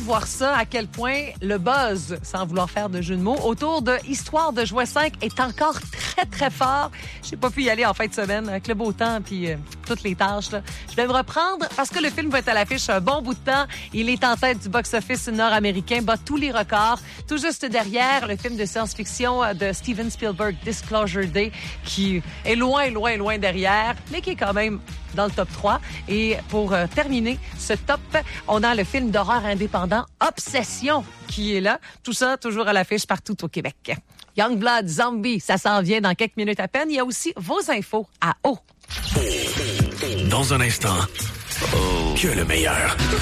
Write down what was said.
voir ça, à quel point le buzz, sans vouloir faire de jeu de mots, autour de Histoire de jouet 5 est encore très, très fort. J'ai pas pu y aller en fin de semaine avec le beau temps puis toutes les tâches. Là. Je vais me reprendre parce que le film va être à l'affiche un bon bout de temps. Il est en tête du box-office nord-américain, bat tous les records. Tout juste derrière, le film de science-fiction de Steven Spielberg, Disclosure Day, qui est loin, loin, loin derrière, mais qui est quand même dans le top 3. Et pour terminer ce top, on a le film d'horreur indépendant Obsession qui est là. Tout ça toujours à l'affiche partout au Québec. Youngblood Zombie, ça s'en vient dans quelques minutes à peine. Il y a aussi vos infos à eau. Dans un instant, que le meilleur.